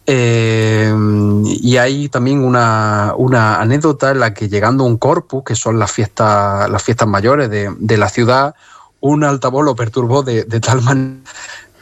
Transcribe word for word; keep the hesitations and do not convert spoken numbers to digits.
Eh, y hay también una, una anécdota en la que llegando a un corpus, que son las fiestas, las fiestas mayores de, de la ciudad, un altavoz lo perturbó de, de tal manera